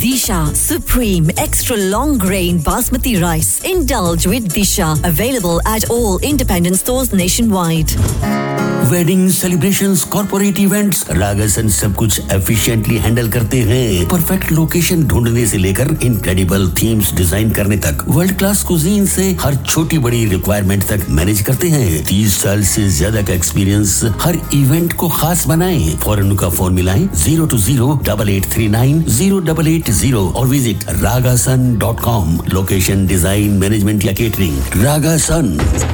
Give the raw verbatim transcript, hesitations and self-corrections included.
Disha Supreme Extra Long Grain Basmati Rice. Indulge with Disha. Available at all independent stores nationwide. Wedding celebrations, corporate events, रागासन सब कुछ efficiently handle करते हैं। Perfect location ढूंढने से लेकर incredible themes design करने तक, वर्ल्ड क्लास कुजीन से हर छोटी बड़ी रिक्वायरमेंट तक मैनेज करते हैं। तीस साल से ज्यादा का एक्सपीरियंस हर इवेंट को खास बनाए। फौरन उनका फोन मिलाएं zero to zero double eight three nine zero double eight zero और visit रागासन dot com. Location, design, management या केटरिंग, रागासन।